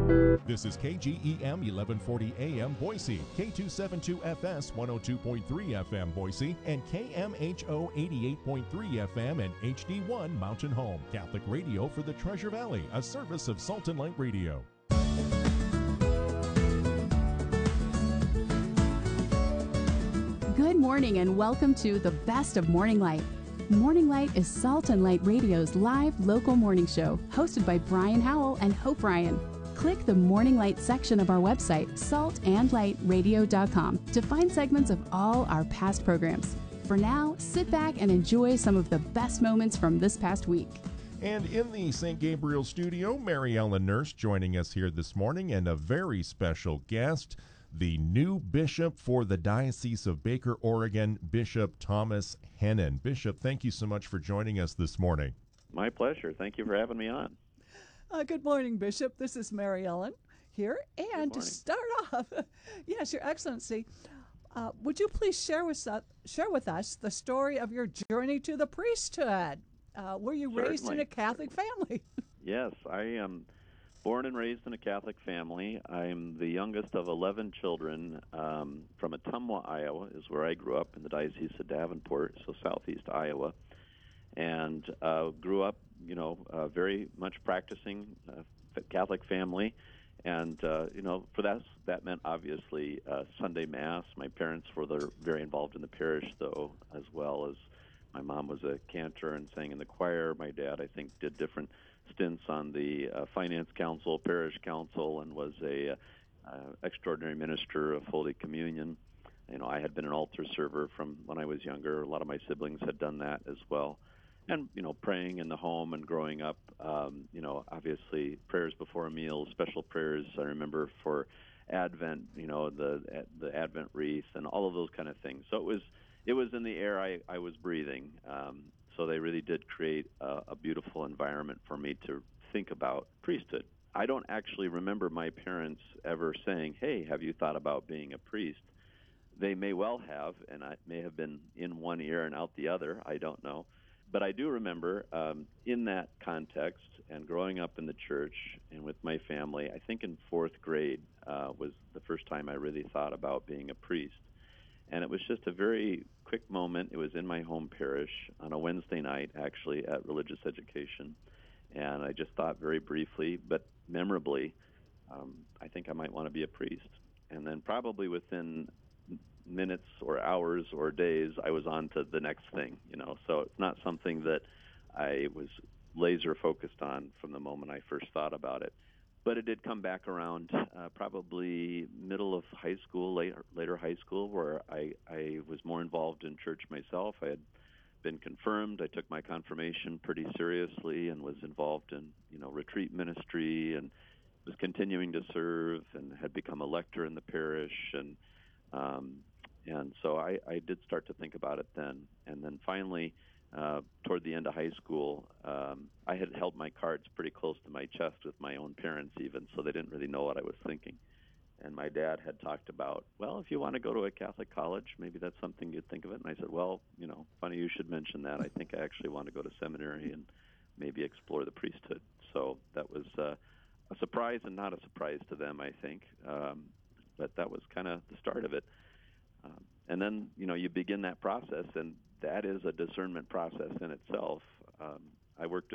This is KGEM 1140 AM Boise, K272FS 102.3 FM Boise, and KMHO 88.3 FM and HD1 Mountain Home. Catholic radio for the Treasure Valley, a service of Salt and Light Radio. Good morning and welcome to the Best of Morning Light. Morning Light is Salt and Light Radio's live local morning show, hosted by Brian Howell and Hope Ryan. Click the Morning Light section of our website, saltandlightradio.com, to find segments of all our past programs. For now, sit back and enjoy some of the best moments from this past week. And in the St. Gabriel studio, Mary Ellen Nurse joining us here this morning, and a very special guest, the new bishop for the Diocese of Baker, Oregon, Bishop Thomas Hennen. Bishop, thank you so much for joining us this morning. My pleasure. Thank you for having me on. Good morning, Bishop. This is Mary Ellen here. And to start off, yes, Your Excellency, would you please share with us the story of your journey to the priesthood? Were you raised in a Catholic family? Yes, I am born and raised in a Catholic family. I'm the youngest of 11 children from Ottumwa, Iowa, is where I grew up, in the Diocese of Davenport, so southeast Iowa, and grew up, very much practicing Catholic family. And, for that meant obviously Sunday Mass. My parents were very involved in the parish, though, as well as my mom was a cantor and sang in the choir. My dad, I think, did different stints on the finance council, parish council, and was a extraordinary minister of Holy Communion. I had been an altar server from when I was younger. A lot of my siblings had done that as well. And, praying in the home and growing up, obviously prayers before a meal, special prayers, I remember, for Advent, the Advent wreath and all of those kind of things. So it was in the air I was breathing. So they really did create a beautiful environment for me to think about priesthood. I don't actually remember my parents ever saying, hey, have you thought about being a priest? They may well have, and it may have been in one ear and out the other. I don't know. But I do remember in that context and growing up in the church and with my family, I think in fourth grade was the first time I really thought about being a priest. And it was just a very quick moment. It was in my home parish on a Wednesday night, actually, at religious education. And I just thought very briefly, but memorably, I think I might want to be a priest. And then probably within minutes or hours or days, I was on to the next thing, So it's not something that I was laser focused on from the moment I first thought about it. But it did come back around probably middle of high school, later high school, where I was more involved in church myself. I had been confirmed. I took my confirmation pretty seriously and was involved in, retreat ministry, and was continuing to serve and had become a lector in the parish. And so I did start to think about it then. And then finally, toward the end of high school, I had held my cards pretty close to my chest with my own parents even, so they didn't really know what I was thinking. And my dad had talked about, well, if you want to go to a Catholic college, maybe that's something you'd think of it. And I said, well, funny you should mention that. I think I actually want to go to seminary and maybe explore the priesthood. So that was a surprise and not a surprise to them, I think. But that was kind of the start of it. And then, you begin that process, and that is a discernment process in itself. I worked